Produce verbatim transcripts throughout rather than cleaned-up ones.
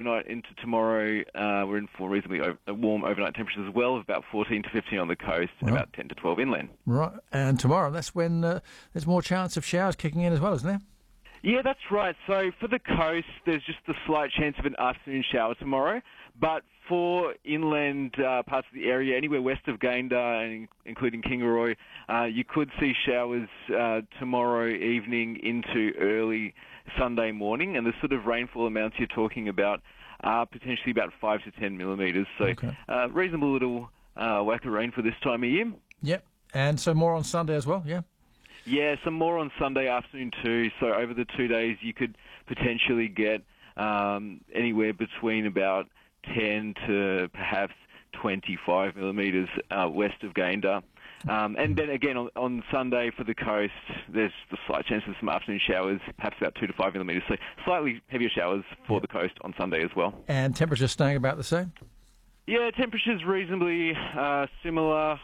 overnight into tomorrow, uh, we're in for reasonably over, warm overnight temperatures as well, of about fourteen to fifteen on the coast and Right. about ten to twelve inland. Right, and tomorrow, that's when uh, there's more chance of showers kicking in as well, isn't there? Yeah, that's right. So for the coast, there's just a slight chance of an afternoon shower tomorrow. But for inland uh, parts of the area, anywhere west of Gayndah, and including Kingaroy, uh, you could see showers uh, tomorrow evening into early Sunday morning. And the sort of rainfall amounts you're talking about are potentially about five to ten millimetres. So Okay. uh, reasonable little uh, whack of rain for this time of year. Yep, and so more on Sunday as well, yeah? Yeah, some more on Sunday afternoon too. So over the two days, you could potentially get um, anywhere between about ten to perhaps twenty-five millimetres uh, west of Gayndah. Um, and then again on, on Sunday for the coast, there's the slight chance of some afternoon showers, perhaps about two to five millimetres. So slightly heavier showers for Yep. the coast on Sunday as well. And temperatures staying about the same? Yeah, temperatures reasonably uh, similar.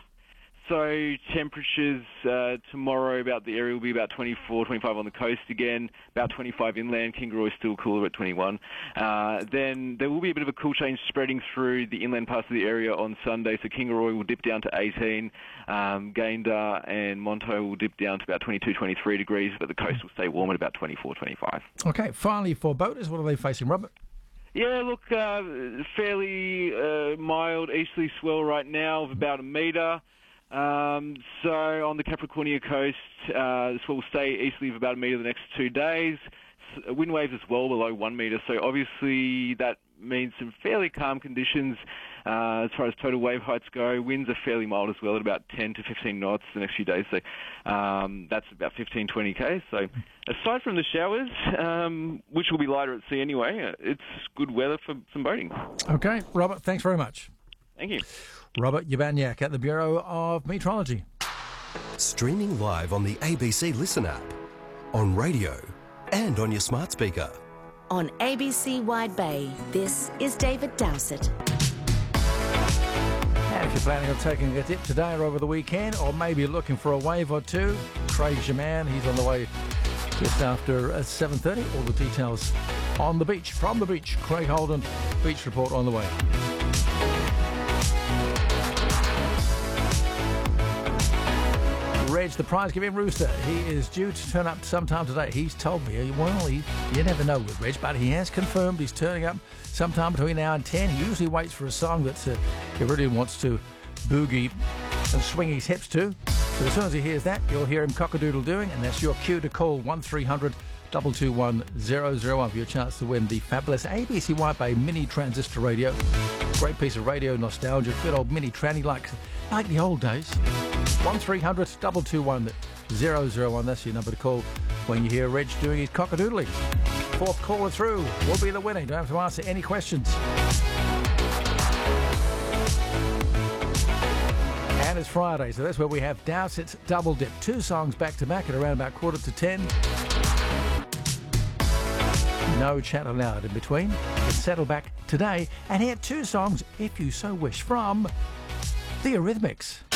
So temperatures uh, tomorrow about the area will be about twenty-four, twenty-five on the coast again, about twenty-five inland. Kingaroy still cooler at twenty-one. Uh, then there will be a bit of a cool change spreading through the inland parts of the area on Sunday. So Kingaroy will dip down to eighteen, um, Gayndah and Monto will dip down to about twenty-two, twenty-three degrees, but the coast will stay warm at about twenty-four, twenty-five. Okay, finally for boaters, what are they facing, Robert? Yeah, look, uh, fairly uh, mild easterly swell right now of about a metre. Um, so on the Capricornia coast, uh, the swell will stay easterly of about a metre the next two days. S- Wind waves as well below one metre. So obviously that means some fairly calm conditions uh, as far as total wave heights go. Winds are fairly mild as well at about ten to fifteen knots the next few days. So um, that's about fifteen, twenty k's. So aside from the showers, um, which will be lighter at sea anyway, uh, it's good weather for some boating. Okay, Robert, thanks very much. Thank you. Robert Yabaniak at the Bureau of Meteorology. Streaming live on the A B C Listen app, on radio and on your smart speaker. On A B C Wide Bay, this is David Dowsett. And if you're planning on taking a dip today or over the weekend, or maybe looking for a wave or two, Craig's your man. He's on the way just after uh, seven thirty. All the details on the beach. From the beach, Craig Holden, Beach Report on the way. Reg, the prize-giving rooster, he is due to turn up sometime today. He's told me, well, he, you never know with Reg, but he has confirmed he's turning up sometime between now and ten. He usually waits for a song that uh, he really wants to boogie and swing his hips to. So as soon as he hears that, you'll hear him cock-a-doodle doing, and that's your cue to call one three hundred, two two one, zero zero one for your chance to win the fabulous A B C White Bay mini transistor radio. Great piece of radio nostalgia, good old mini tranny like, like the old days. one three hundred, two two one, zero zero one. That's your number to call when you hear Reg doing his cock-a-doodling. Fourth caller through will be the winner. You don't have to answer any questions. And it's Friday, so that's where we have Dowsett's Double Dip. Two songs back-to-back at around about quarter to ten. No chat allowed in between. Let's settle back today and hear two songs, if you so wish, from The Eurythmics.